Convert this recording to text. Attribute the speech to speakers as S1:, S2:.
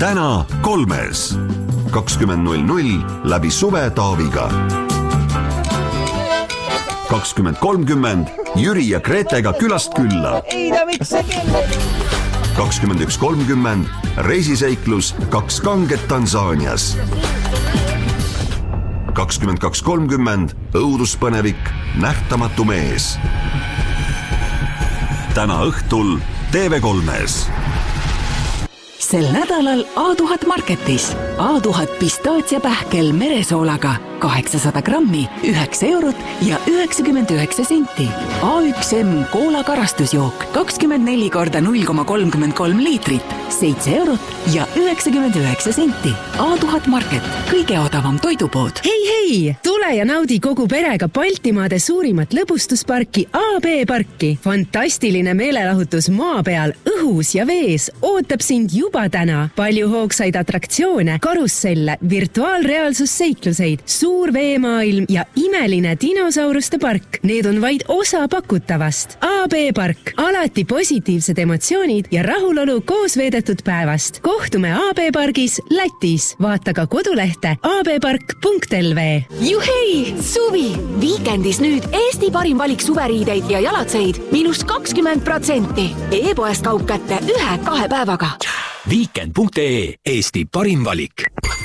S1: täna Kolmes 20.00 läbi Suve Taaviga. 20.30 Jüri ja Gretega külast külla. 21.30 reisiseiklus 2 kanget Tansaanias. 22.30 õuduspõnevik Nähtamatu mees. Täna õhtul TV3-s.
S2: Sel nädalal A1000 Marketis. A1000 pistaatsiapähkel meresoolaga 800 grammi, 9 eurot ja 99 senti. A1M koola karastusjook 24 korda 0,33 liitrit, 7 eurot ja 99 senti. A1000 Market, kõige odavam toidupood.
S3: Hei! Tule ja naudi kogu perega Baltimaade suurimat lõbustusparki AB Parki. Fantastiline meelelahutus maa peal, õhus ja vees ootab sind juba täna. Palju hoogsaid atraktsioone, karusselle, virtuaalreaalsusseikluseid, suur veemaailm ja imeline dinosauruste park. Need on vaid osa pakutavast. AB Park. Alati positiivsed emotsioonid ja rahulolu koos veedetud päevast. Kohtume AB Pargis Lätis. Vaata ka kodulehte abpark.lv.
S4: Juhei! Suvi! Viikendis nüüd Eesti parim valik suveriideid ja jalatseid -20%. E-poest kaup kätte 1-2 päevaga.
S5: Weekend.ee Eesti parim valik.